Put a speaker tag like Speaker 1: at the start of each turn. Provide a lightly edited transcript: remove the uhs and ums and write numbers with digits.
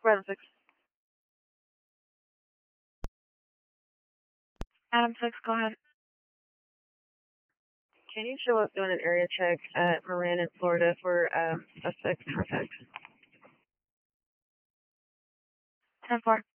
Speaker 1: Adam 6. Adam 6, go ahead. Can you show up doing an area check at Marin in Florida for suspect contact? 10-4.